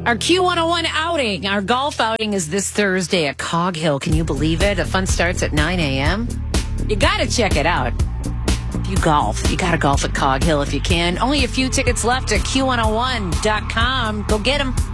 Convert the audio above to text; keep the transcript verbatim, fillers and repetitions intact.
Our Q one oh one outing, our golf outing is this Thursday at Cog Hill. Can you believe it? The fun starts at nine a.m. You got to check it out. If you golf, you got to golf at Cog Hill if you can. Only a few tickets left at Q one oh one dot com. Go get them.